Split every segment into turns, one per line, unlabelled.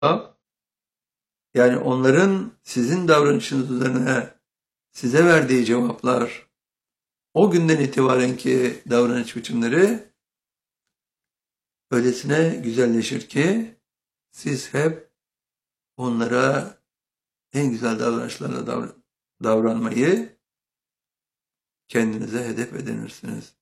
Yani onların sizin davranışınız üzerine size verdiği cevaplar, o günden itibarenki davranış biçimleri öylesine güzelleşir ki siz hep onlara en güzel davranışlarla davranmayı kendinize hedef edinirsiniz.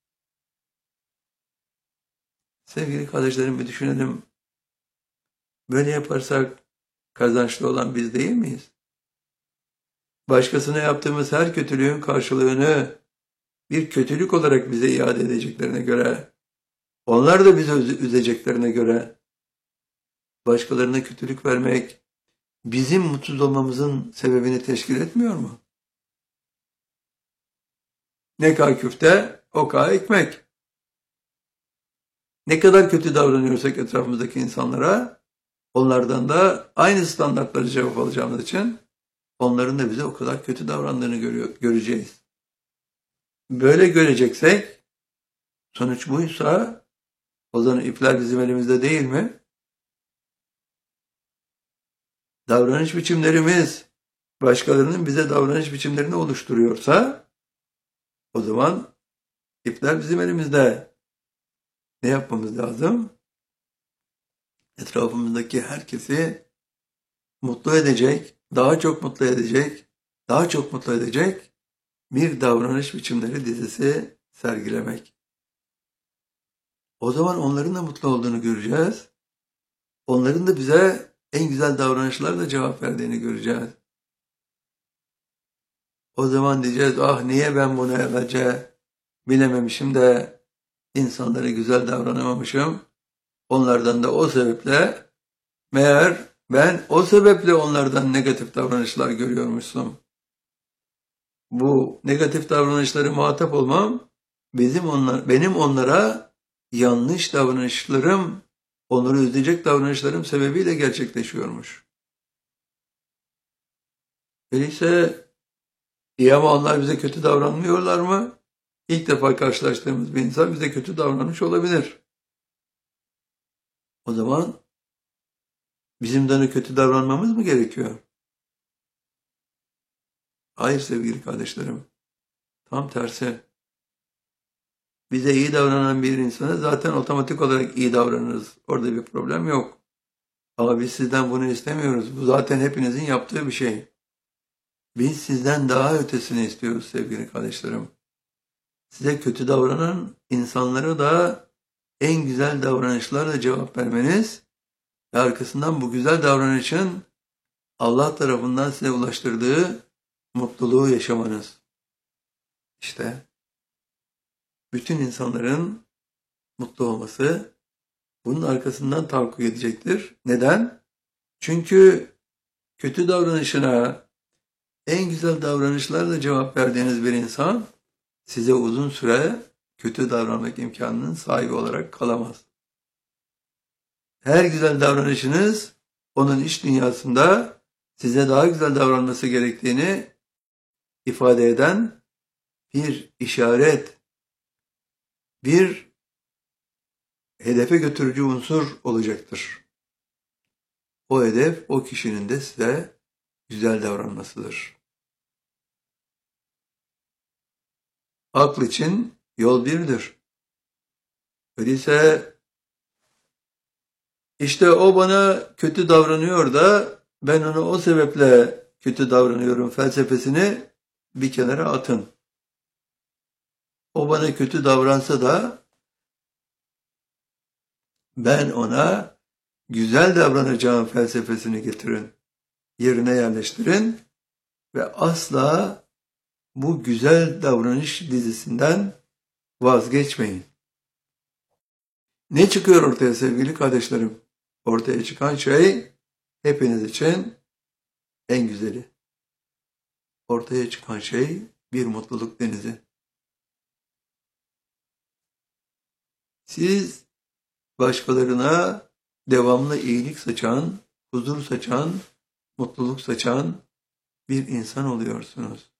Sevgili kardeşlerim, bir düşünelim. Böyle yaparsak kazançlı olan biz değil miyiz? Başkasına yaptığımız her kötülüğün karşılığını bir kötülük olarak bize iade edeceklerine göre, onlar da bizi üzeceklerine göre, başkalarına kötülük vermek bizim mutsuz olmamızın sebebini teşkil etmiyor mu? Ne kadar küfte, o kadar ekmek. Ne kadar kötü davranıyorsak etrafımızdaki insanlara, onlardan da aynı standartları cevap alacağımız için onların da bize o kadar kötü davrandığını göreceğiz. Böyle göreceksek, sonuç buysa, o zaman ipler bizim elimizde değil mi? Davranış biçimlerimiz başkalarının bize davranış biçimlerini oluşturuyorsa, o zaman ipler bizim elimizde. Ne yapmamız lazım? Etrafımızdaki herkesi mutlu edecek, daha çok mutlu edecek, daha çok mutlu edecek bir davranış biçimleri dizisi sergilemek. O zaman onların da mutlu olduğunu göreceğiz. Onların da bize en güzel davranışlarla cevap verdiğini göreceğiz. O zaman diyeceğiz, ah niye ben bunu evvelce bilememişim de insanlara güzel davranamamışım. Onlardan da o sebeple meğer ben o sebeple onlardan negatif davranışlar görüyormuşum. Bu negatif davranışları muhatap olmam benim onlara yanlış davranışlarım, onları üzecek davranışlarım sebebiyle gerçekleşiyormuş. Öyleyse iyi ama onlar bize kötü davranmıyorlar mı? İlk defa karşılaştığımız bir insan bize kötü davranmış olabilir. O zaman bizim de ona kötü davranmamız mı gerekiyor? Hayır sevgili kardeşlerim. Tam tersi. Bize iyi davranan bir insana zaten otomatik olarak iyi davranırız. Orada bir problem yok. Ama biz sizden bunu istemiyoruz. Bu zaten hepinizin yaptığı bir şey. Biz sizden daha ötesini istiyoruz sevgili kardeşlerim. Size kötü davranan insanlara da en güzel davranışlarla cevap vermeniz ve arkasından bu güzel davranışın Allah tarafından size ulaştırdığı mutluluğu yaşamanız. İşte bütün insanların mutlu olması bunun arkasından tahakkuk edecektir. Neden? Çünkü kötü davranışına en güzel davranışlarla cevap verdiğiniz bir insan size uzun süre kötü davranmak imkanının sahibi olarak kalamaz. Her güzel davranışınız onun iç dünyasında size daha güzel davranması gerektiğini ifade eden bir işaret, bir hedefe götürücü unsur olacaktır. O hedef o kişinin de size güzel davranmasıdır. Akıl için yol birdir. Öyleyse işte o bana kötü davranıyor da ben ona o sebeple kötü davranıyorum felsefesini bir kenara atın. O bana kötü davransa da ben ona güzel davranacağım felsefesini getirin. Yerine yerleştirin ve asla bu güzel davranış dizisinden vazgeçmeyin. Ne çıkıyor ortaya sevgili kardeşlerim? Ortaya çıkan şey hepiniz için en güzeli. Ortaya çıkan şey bir mutluluk denizi. Siz başkalarına devamlı iyilik saçan, huzur saçan, mutluluk saçan bir insan oluyorsunuz.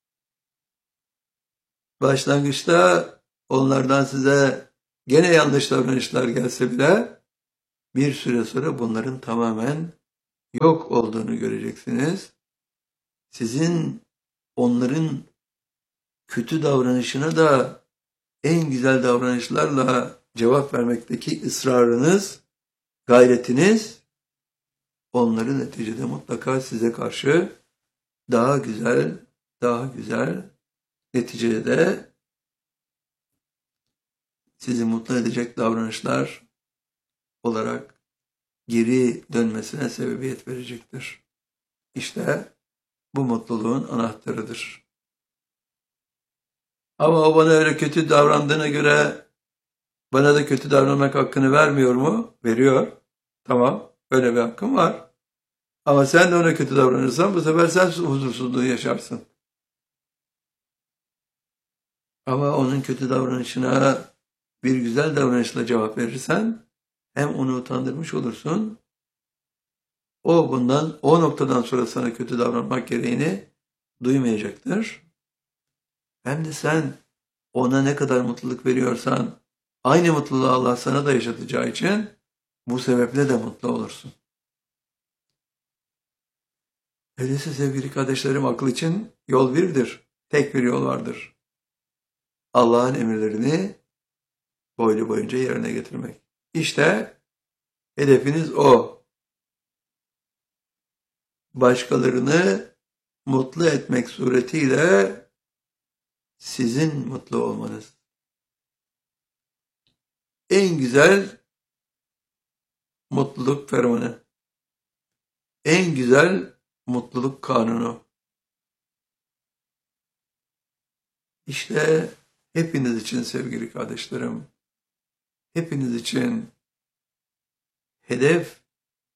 Başlangıçta onlardan size gene yanlış davranışlar gelse bile bir süre sonra bunların tamamen yok olduğunu göreceksiniz. Sizin onların kötü davranışına da en güzel davranışlarla cevap vermekteki ısrarınız, gayretiniz, onları neticede mutlaka size karşı daha güzel, neticede de sizi mutlu edecek davranışlar olarak geri dönmesine sebebiyet verecektir. İşte bu mutluluğun anahtarıdır. Ama o bana öyle kötü davrandığına göre bana da kötü davranmak hakkını vermiyor mu? Veriyor. Tamam, öyle bir hakkım var. Ama sen de ona kötü davranırsan bu sefer sen huzursuzluğu yaşarsın. Ama onun kötü davranışına bir güzel davranışla cevap verirsen hem onu utandırmış olursun, o noktadan sonra sana kötü davranmak gereğini duymayacaktır. Hem de sen ona ne kadar mutluluk veriyorsan aynı mutluluğu Allah sana da yaşatacağı için bu sebeple de mutlu olursun. Öyleyse sevgili kardeşlerim, akıl için yol birdir. Tek bir yol vardır. Allah'ın emirlerini boylu boyunca yerine getirmek. İşte hedefiniz o. Başkalarını mutlu etmek suretiyle sizin mutlu olmanız. En güzel mutluluk fermanı. En güzel mutluluk kanunu. İşte hepiniz için sevgili kardeşlerim, hepiniz için hedef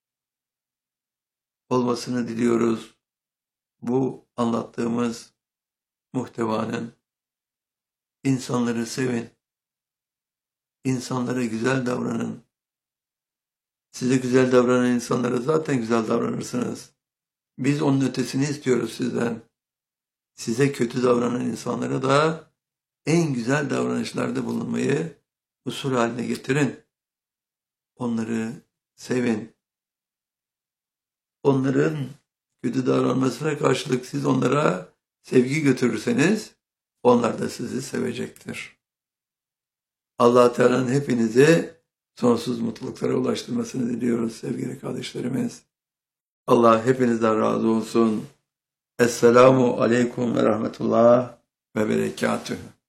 olmasını diliyoruz bu anlattığımız muhtevanın. İnsanları sevin, insanlara güzel davranın. Size güzel davranan insanlara zaten güzel davranırsınız. Biz onun ötesini istiyoruz sizden. Size kötü davranan insanlara da en güzel davranışlarda bulunmayı usul haline getirin. Onları sevin. Onların kötü davranmasına karşılık siz onlara sevgi götürürseniz onlar da sizi sevecektir. Allah Teala'nın hepinizi sonsuz mutluluklara ulaştırmasını diliyoruz sevgili kardeşlerimiz. Allah hepinizden razı olsun. Esselamu aleyküm ve rahmetullah ve berekatühü.